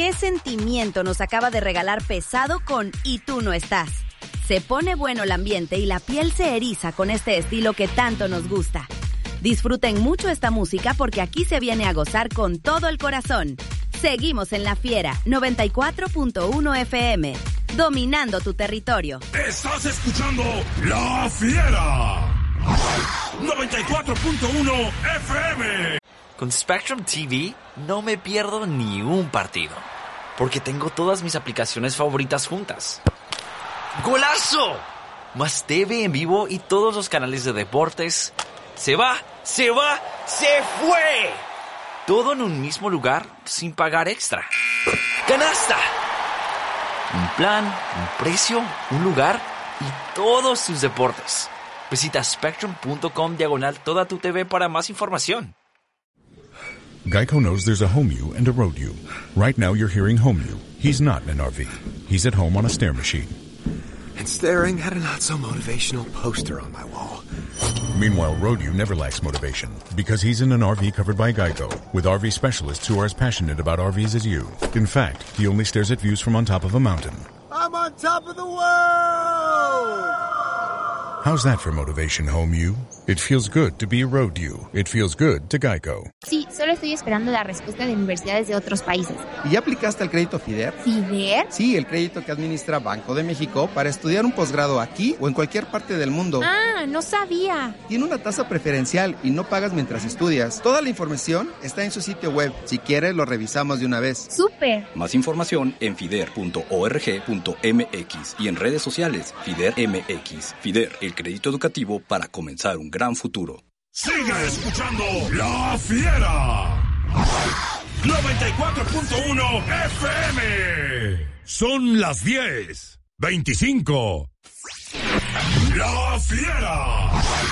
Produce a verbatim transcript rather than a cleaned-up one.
¿Qué sentimiento nos acaba de regalar Pesado con Y tú no estás? Se pone bueno el ambiente y la piel se eriza con este estilo que tanto nos gusta. Disfruten mucho esta música porque aquí se viene a gozar con todo el corazón. Seguimos en La Fiera, noventa y cuatro punto uno F M, dominando tu territorio. Estás escuchando La Fiera, noventa y cuatro punto uno F M. Con Spectrum T V no me pierdo ni un partido, porque tengo todas mis aplicaciones favoritas juntas. ¡Golazo! Más T V en vivo y todos los canales de deportes. ¡Se va! ¡Se va! ¡Se fue! Todo en un mismo lugar sin pagar extra. ¡Canasta! Un plan, un precio, un lugar y todos tus deportes. Visita spectrum.com diagonal toda tu T V para más información. Geico knows there's a home you and a road you. Right now you're hearing home you. He's not in an R V. He's at home on a stair machine. And staring at a not-so-motivational poster on my wall. Meanwhile, road you never lacks motivation because he's in an R V covered by Geico with R V specialists who are as passionate about R Vs as you. In fact, he only stares at views from on top of a mountain. I'm on top of the world! How's that for motivation, home you? It feels good to be a road you. It feels good to Geico. Sí, solo estoy esperando la respuesta de universidades de otros países. ¿Y ya aplicaste al crédito FIDER? ¿FIDER? Sí, el crédito que administra Banco de México para estudiar un posgrado aquí o en cualquier parte del mundo. Ah, no sabía. Tiene una tasa preferencial y no pagas mientras estudias. Toda la información está en su sitio web. Si quieres, lo revisamos de una vez. ¡Súper! Más información en fider punto org punto m x y en redes sociales FIDER M X. FIDER, el crédito educativo para comenzar un gran futuro. Sigue escuchando La Fiera, noventa y cuatro punto uno F M. Son las diez veinticinco. La Fiera.